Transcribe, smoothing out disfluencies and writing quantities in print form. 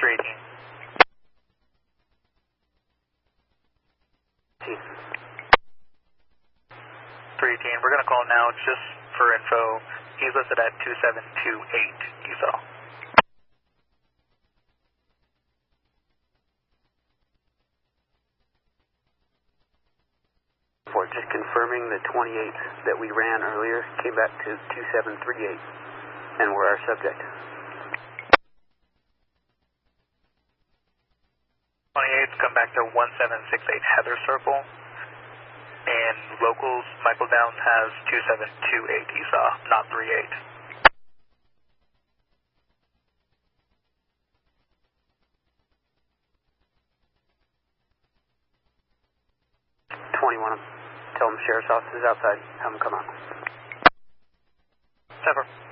318. 318, we're going to call now just for info. He's listed at 2728 ESOL. For just confirming the 28 that we ran earlier came back to 2738 and we're our subject. 28's come back to 1768 Heather Circle. And locals, Michael Downs has 2728 ESA, not 38. 21, tell them sheriff's office is outside, have them come on. Sever.